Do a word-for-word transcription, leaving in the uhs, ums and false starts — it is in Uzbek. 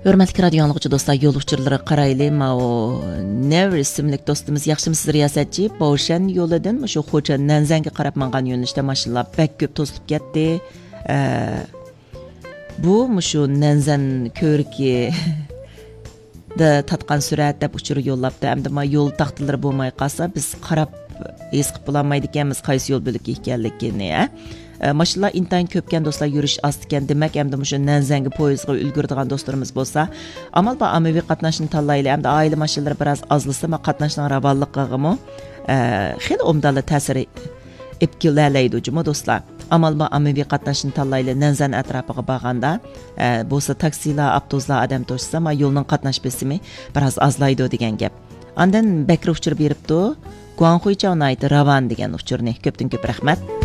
Hörmətli radio anlıqçı dostlar, yol uçurları qaraylı. Mao Never isimlik dostumuz yaxshimisiz riyasatchi Bovshan yo'lidan shu Xo'ja Nanzanga qarab mangan yo'nalishda mashinalar bak ko'p to'silib ketdi. Bu shu Nanzan ko'riki da tatqan surat deb uchur yo'llabdi. Hamda ma yo'l taxtalari bo'lmay qolsa biz qarab his qilib bo'lmaydi ekanmiz qaysi yo'l bo'ligi ekanligini. Mashinalar intayin ko'pkan do'stlar yurish ost ekan. Demak, hamda shu Nanzanga poyezdga ulguradigan do'stlarimiz bo'lsa, amal ba ommaviy qatnashni tanlayli. Hamda oila mashinalari biroz ozlasa, ma qatnashning ravonligiga xil umdali ta'sir etkilaydi juma do'stlar. Amal ba ommaviy qatnashni tanlayli. Nanzan atrofiga borganda, bo'lsa taksilar, avtobuslar odam to'shsa, ma yo'lning qatnash besimi biroz ozlaydi degan gap. Andan bakri uchur beribdi. Guangxuy Chawnayti Ravan degan uchurni ko'pdan ko'p rahmat.